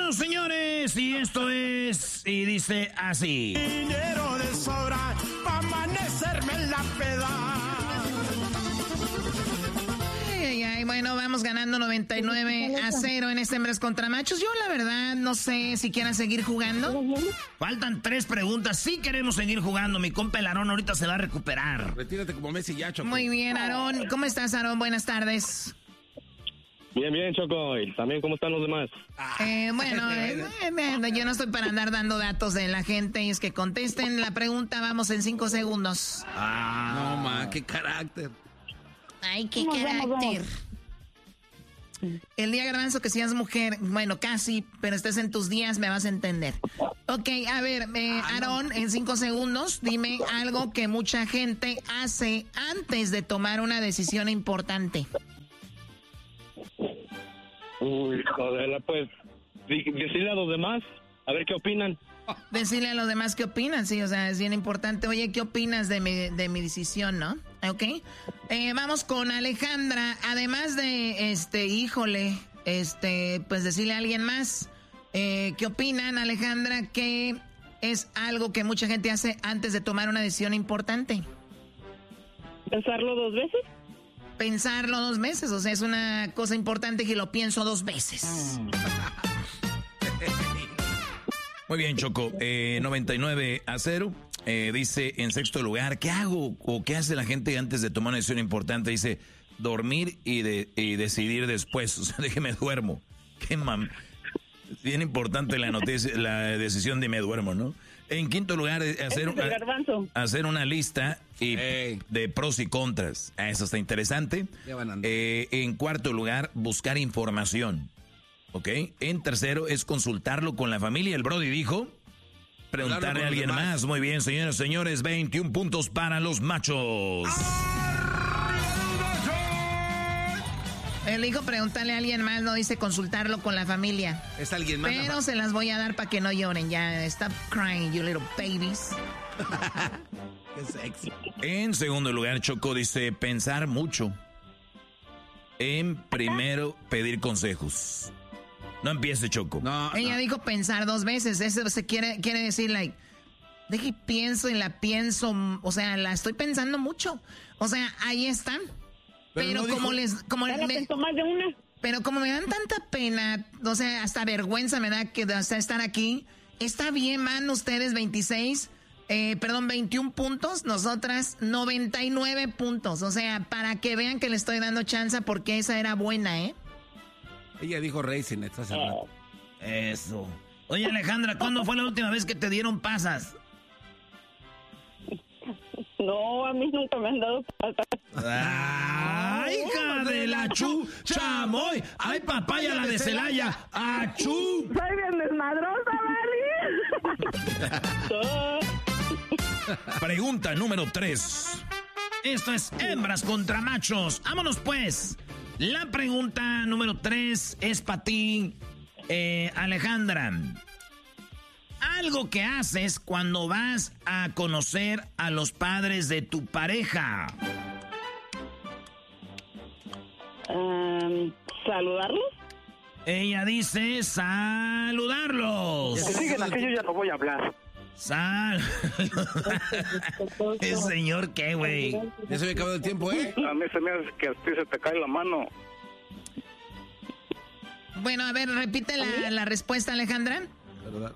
Regresamos, señores, y esto es, y dice así. Dinero de sobra pa' amanecerme en la peda. Ay, bueno, vamos ganando 99-0 en este Hembras contra Machos. Yo, la verdad, no sé si quieran seguir jugando. Faltan 3 preguntas. Sí queremos seguir jugando. Mi compa el Aarón ahorita se va a recuperar. Retírate como Messi ya, Choco. Muy bien, Aarón. ¿Cómo estás, Aarón? Buenas tardes. Bien, bien, Choco. ¿Y también cómo están los demás? Yo no estoy para andar dando datos de la gente. Y es que contesten la pregunta. Vamos en 5 segundos. No, ma, qué carácter. Ay, qué carácter. El día, Garbanzo, que seas mujer, bueno, casi, pero estés en tus días, me vas a entender. Ok, a ver, Aarón, en 5 segundos, dime algo que mucha gente hace antes de tomar una decisión importante. Uy, joder, pues, decirle a los demás, a ver qué opinan. Decirle a los demás qué opinan, sí, o sea, es bien importante. Oye, ¿qué opinas de mi decisión, no? Ok. Vamos con Alejandra. Además de, pues decirle a alguien más. ¿Qué opinan, Alejandra? ¿Qué es algo que mucha gente hace antes de tomar una decisión importante? ¿Pensarlo 2 veces? Pensarlo 2 veces, o sea, es una cosa importante que lo pienso 2 veces. Muy bien, Choco. 99-0. Dice en sexto lugar, ¿qué hago o qué hace la gente antes de tomar una decisión importante? Dice, dormir y decidir después. O sea, de que me duermo. Qué mam. Es bien importante la decisión de me duermo, ¿no? En quinto lugar, hacer una lista de pros y contras. Eso está interesante. En cuarto lugar, buscar información. ¿Ok? En tercero es consultarlo con la familia. El Brody dijo, preguntarle a alguien más. Muy bien, señoras y señores, 21 puntos para los machos. Él dijo preguntarle a alguien más, no dice consultarlo con la familia. Es alguien más. Pero se las voy a dar para que no lloren. Ya, stop crying, you little babies. Qué sexy. En segundo lugar, Choco dice pensar mucho. En primero, pedir consejos. No empiece, Choco. Ella dijo pensar 2 veces. Eso se quiere decir, deje pienso y la pienso. O sea, la estoy pensando mucho. O sea, ahí están. Pero como me dan tanta pena, o sea, hasta vergüenza me da que hasta estar aquí. Está bien, man, ustedes 21 puntos, nosotras 99 puntos. O sea, para que vean que le estoy dando chance porque esa era buena, ¿eh? Ella dijo racing, hace rato. Eso. Oye, Alejandra, ¿cuándo fue la última vez que te dieron pasas? No, a mí nunca me han dado pasas. ¡Ay, hija de la chamoy! ¡Ay, papaya la de Celaya! ¡Achú! Soy bien desmadrosa, Mari. Pregunta número 3. Esto es hembras contra machos. ¡Vámonos, pues! La pregunta número 3 es para ti, Alejandra. Algo que haces cuando vas a conocer a los padres de tu pareja. ¿Saludarlos? Ella dice saludarlos. Si siguen aquí, yo ya no voy a hablar. ¿El señor qué, güey? Ya se me acabó el tiempo, ¿eh? A mí se me hace que a ti se te cae la mano. Bueno, a ver, repite la respuesta, Alejandra. ¿Verdad?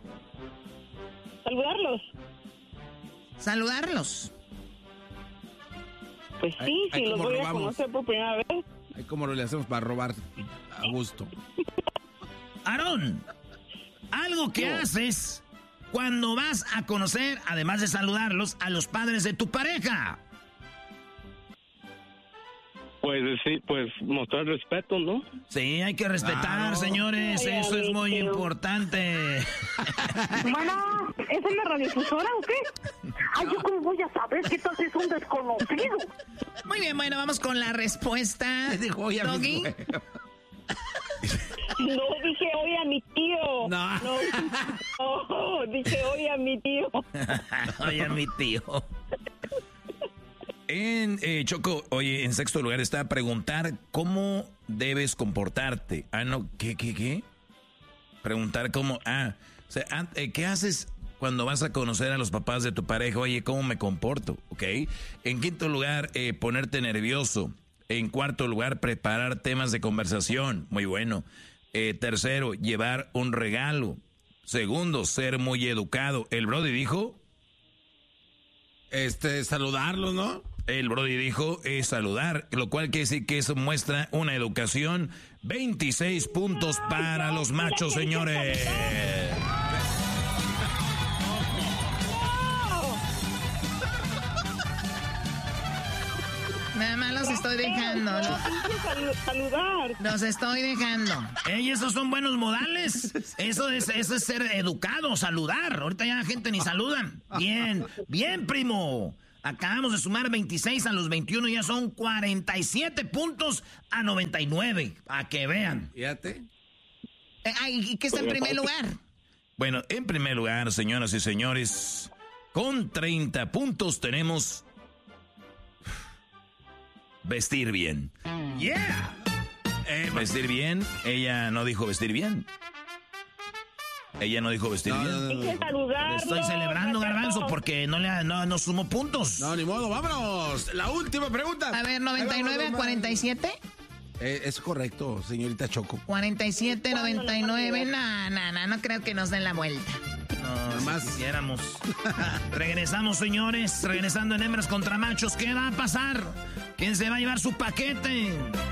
Saludarlos. Pues sí, si los voy a conocer por primera vez. Ay, ¿cómo lo le hacemos para robar a gusto? Aarón, algo que haces cuando vas a conocer, además de saludarlos, a los padres de tu pareja. Pues sí, pues mostrar respeto, ¿no? Sí, hay que respetar, señores. Ay, eso es muy tío. importante. Bueno, ¿es en la radiodifusora o qué? Ay, ¿yo cómo voy a saber que tú es un desconocido? Muy bien, bueno, vamos con la respuesta. Doggy. No, dije oye a mi tío. No, dije oye a mi tío. Oye, mi tío. En Choco, oye, en sexto lugar está preguntar cómo debes comportarte. Ah, no, ¿qué? preguntar cómo, o sea, ¿qué haces cuando vas a conocer a los papás de tu pareja? Oye, ¿cómo me comporto? ¿Ok? En quinto lugar, ponerte nervioso. En cuarto lugar, preparar temas de conversación. Muy bueno. Tercero, llevar un regalo. Segundo, ser muy educado. El Brody dijo... saludarlo, ¿no? El Brody dijo saludar, lo cual quiere decir que eso muestra una educación. 26 puntos para los machos, señores. Nada más los estoy dejando. Saludar. Los estoy dejando. Ey, esos son buenos modales. Eso es ser educado, saludar. Ahorita ya la gente ni saludan. Bien, bien, primo. Acabamos de sumar 26 a los 21 y ya son 47 puntos a 99. A que vean. Fíjate. ¿Y qué está en primer lugar? Bueno, en primer lugar, señoras y señores, con 30 puntos tenemos... vestir bien. Yeah. Vestir bien. Ella no dijo vestir bien. Ella no dijo vestir bien. Saludarlo. Estoy celebrando, Garbanzo, porque no sumó puntos. No, ni modo, vámonos. La última pregunta. A ver, 99 a 47. Es correcto, señorita Choco. 47, 99. No creo que nos den la vuelta. No, más si quisiéramos. Regresamos, señores. Regresando en Hembras contra Machos. ¿Qué va a pasar? ¿Quién se va a llevar su paquete?